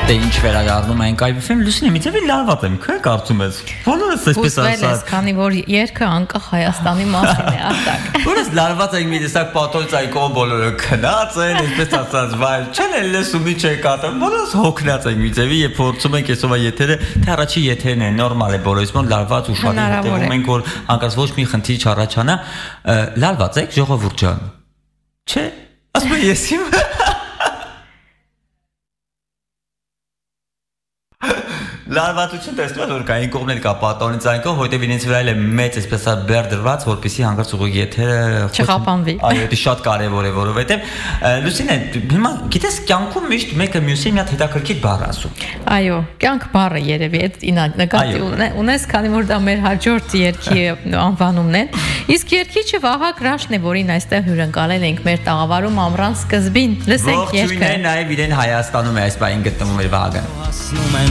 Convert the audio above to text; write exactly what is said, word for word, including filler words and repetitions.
Դե ինչ վերադառնում ենք այ ֆիլմ Լուսինե միցեւի լարված եմ քո կարծում ես բոլորս այսպես ասած քանի որ երգը անկախ Հայաստանի մասին է արտակ Որս լարված ենք մի տեսակ պատոց այկոն բոլորը քնած են այսպես ասած վայր չեն էլ լսում ինչ է կատարում բոլորս հոգնած ենք միցեւի եւ փորձում ենք այսօր եթերը թե առաջի եթերն է նորմալ է բոլորիս մոտ լարված ու շատ հետևում ենք որ անկած ոչ մի խնդիր չառաջանա լարված եք ժողովուրդ ջան չէ ասում ես իմ Լարվածություն տեսնում եմ որ կային կողմներ կա պատոնից այնքան որտեվ իրենց վրա էլ է մեծ այսպես ասած բեր դրված որպեսզի հանկարծ ուղղի եթերը չխափանվի այո դա շատ կարևոր է որովհետև Լուսինե հիմա գիտես կյանքում միշտ մեկը մյուսին մի հատ հետաքրքիր բառ ասում այո կյանք բառը երևի այդ նկատի ունես քանի որ դա մեր հաջորդ երգի անվանումն է իսկ երգիչը Վահագ Ռաշն է որին այստեղ հյուրընկալել ենք մեր տաղավարում ամռան սկզբին լսենք երգը Ողջույն է նաև իրեն Հայաստանում է այս բային գտնվում էր Վահագը